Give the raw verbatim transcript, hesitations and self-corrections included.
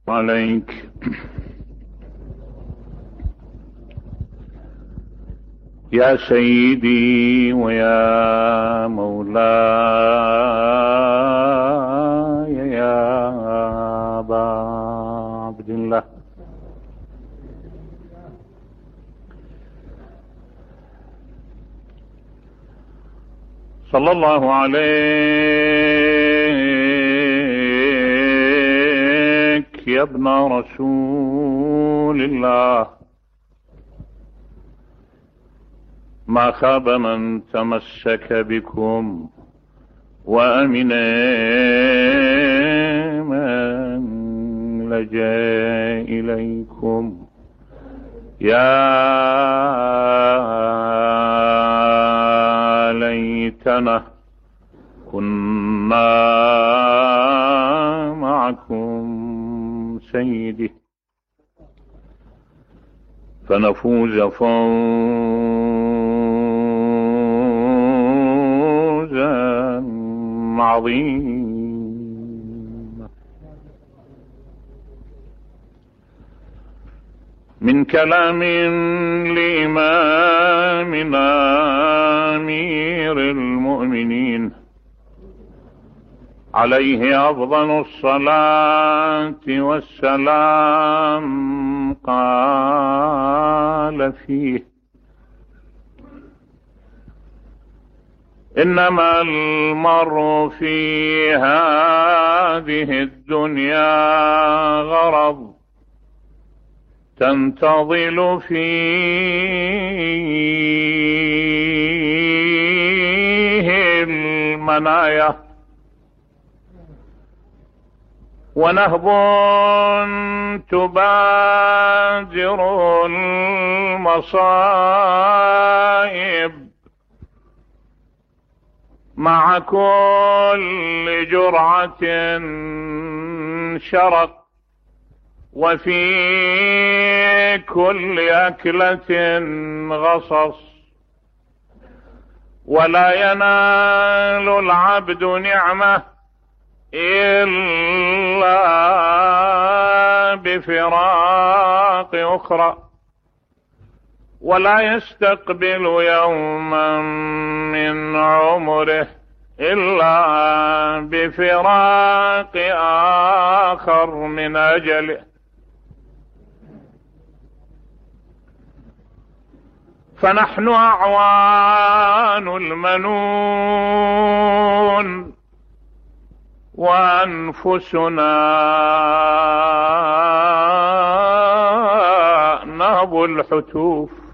عليك يا سيدي ويا مولاي يا أبا عبد الله، صلى الله عليك يا ابن رسول الله. ما خاب من تمسك بكم وأمن من لجأ إليكم. يا ليتنا كنا معكم سيدي فنفوز فوزا عظيما. من كلام لإمامنا أمير المؤمنين عليه أفضل الصلاة والسلام، قال فيه: إنما المرء في هذه الدنيا غرض تنتظل فيه المنايا، ونهب تبادر المصائب، مع كل جرعة شرق، وفي كل أكلة غصص، ولا ينال العبد نعمة إلا بفراق أخرى، ولا يستقبل يوما من عمره إلا بفراق آخر من أجله. فنحن أعوان المنون، وأنفسنا نهب الحتوف،